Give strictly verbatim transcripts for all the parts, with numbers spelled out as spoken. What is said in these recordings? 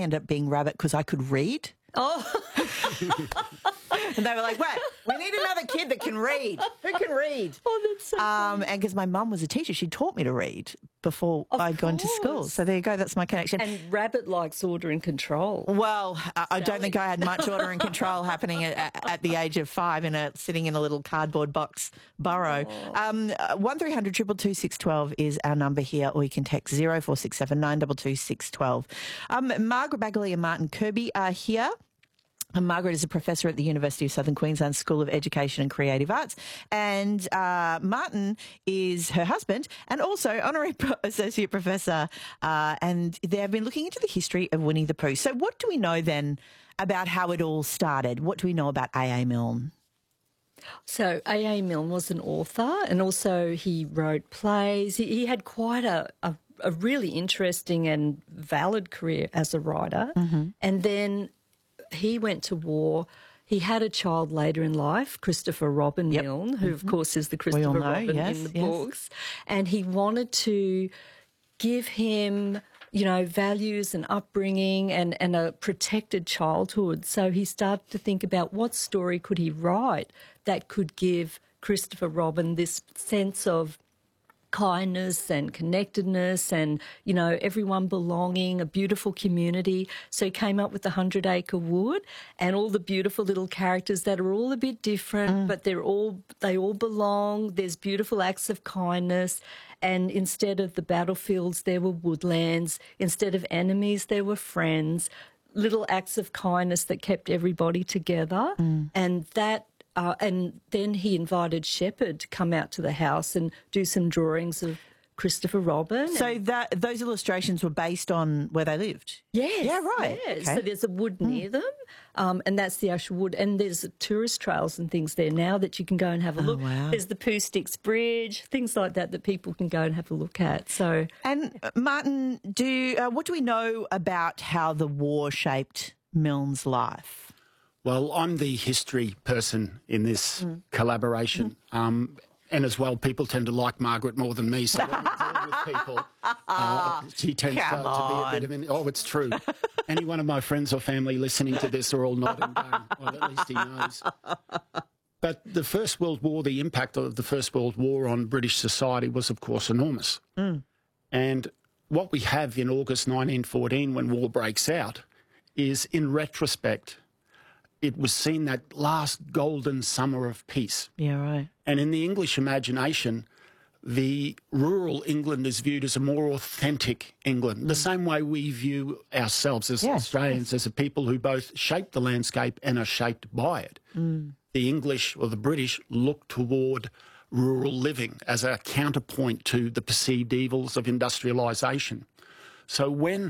ended up being Rabbit because I could read. Oh. And they were like, wait, we need another kid that can read. Who can read? Oh, that's so um, And because my mum was a teacher, she taught me to read before Of I'd gone to school. course. So there you go, that's my connection. And Rabbit likes order and control. Well, I, I don't think I had much order and control happening at, at the age of five in a sitting in a little cardboard box burrow. Oh. Um, one three hundred two two two six one two is our number here, or you can text zero four six seven nine two two six one two. Um, Margaret Bagley and Martin Kirby are here. And Margaret is a professor at the University of Southern Queensland School of Education and Creative Arts. And uh, Martin is her husband and also honorary pro- associate professor. Uh, and they've been looking into the history of Winnie the Pooh. So what do we know then about how it all started? What do we know about A A Milne? So A A Milne was an author, and also he wrote plays. He, he had quite a, a, a really interesting and valid career as a writer. Mm-hmm. And then he went to war. He had a child later in life, Christopher Robin yep. Milne, who, of course, is the all Christopher know, Robin yes, in the yes. books. And he wanted to give him, you know, values and upbringing and, and a protected childhood. So he started to think about what story could he write that could give Christopher Robin this sense of kindness and connectedness and, you know, everyone belonging, a beautiful community. So he came up with the Hundred Acre Wood and all the beautiful little characters that are all a bit different, mm. but they're all, they all belong. There's beautiful acts of kindness. And instead of the battlefields, there were woodlands. Instead of enemies, there were friends. Little acts of kindness that kept everybody together. Mm. And that Uh, and then he invited Shepard to come out to the house and do some drawings of Christopher Robin. So that those illustrations were based on where they lived? Yes. Yeah, right. Yes. Okay. So there's a wood near mm. them, um, and that's the actual wood. And there's tourist trails and things there now that you can go and have a oh, look. Wow. There's the Pooh Sticks Bridge, things like that that people can go and have a look at. So, And uh, Martin, do uh, what do we know about how the war shaped Milne's life? Well, I'm the history person in this mm. collaboration. Mm. Um, and as well, people tend to like Margaret more than me. So when I deal with people, uh, she tends to, to be a bit of an... Oh, it's true. Any one of my friends or family listening to this are all nodding going, well, at least he knows. But the First World War, the impact of the First World War on British society was, of course, enormous. Mm. And what we have in August nineteen fourteen, when war breaks out, is, in retrospect, it was seen that last golden summer of peace. Yeah, right. And in the English imagination, the rural England is viewed as a more authentic England, mm. the same way we view ourselves as yes, Australians, yes. as a people who both shape the landscape and are shaped by it. Mm. The English or the British look toward rural living as a counterpoint to the perceived evils of industrialisation. So when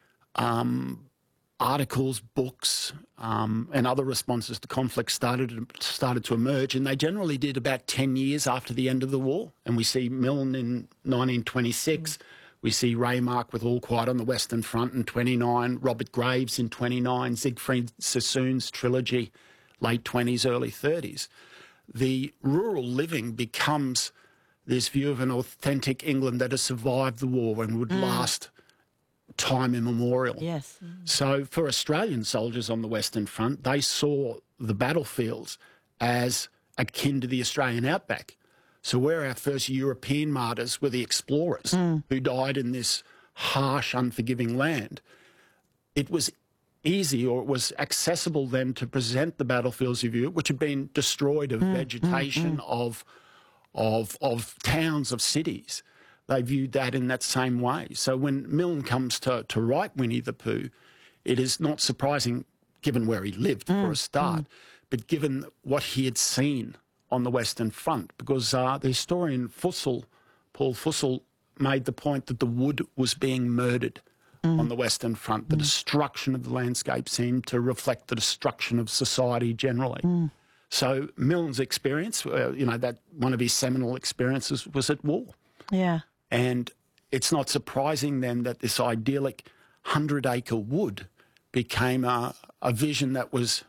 um, articles, books, um, and other responses to conflict started started to emerge, and they generally did about ten years after the end of the war. And we see Milne in nineteen twenty-six, mm. we see Remarque with All Quiet on the Western Front in twenty-nine, Robert Graves in twenty-nine, Siegfried Sassoon's trilogy, late twenties, early thirties. The rural living becomes this view of an authentic England that has survived the war and would mm. last time immemorial. Yes. Mm. So for Australian soldiers on the Western Front, they saw the battlefields as akin to the Australian outback. So where our first European martyrs were the explorers mm. who died in this harsh, unforgiving land, it was easy, or it was accessible then, to present the battlefields of Europe, which had been destroyed of mm. vegetation, mm. of, of, of towns, of cities. They viewed that in that same way. So when Milne comes to, to write Winnie the Pooh, it is not surprising, given where he lived mm, for a start, mm. but given what he had seen on the Western Front, because uh, the historian Fussell, Paul Fussell, made the point that the wood was being murdered mm. on the Western Front. The mm. destruction of the landscape seemed to reflect the destruction of society generally. Mm. So Milne's experience, uh, you know, that one of his seminal experiences was at war. Yeah. And it's not surprising then that this idyllic hundred-acre wood became a, a vision that was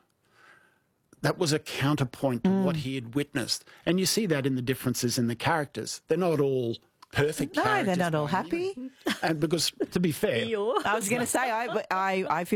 that was a counterpoint to mm. what he had witnessed. And you see that in the differences in the characters. They're not all perfect no, characters. No, they're not all happy. And because, to be fair... I was going to say, I, I, I feel